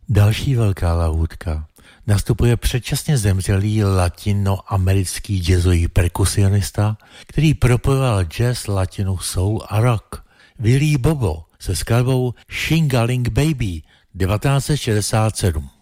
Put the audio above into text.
Další velká lahůdka. Nastupuje předčasně zemřelý latinoamerický jazzový perkusionista, který propojoval jazz, latinu, soul a rock. Willie Bobo se skladbou Shingaling Baby 1967.